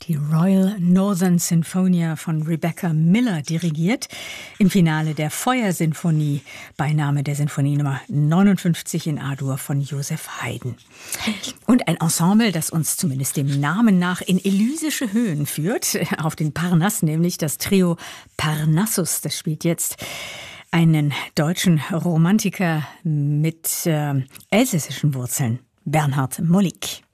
Die Royal Northern Sinfonia von Rebecca Miller dirigiert. Im Finale der Feuersinfonie, Beiname der Sinfonie Nummer 59 in A-Dur von Joseph Haydn. Und ein Ensemble, das uns zumindest dem Namen nach in elysische Höhen führt, auf den Parnass, nämlich das Trio Parnassus. Das spielt jetzt einen deutschen Romantiker mit elsässischen Wurzeln, Bernhard Molig.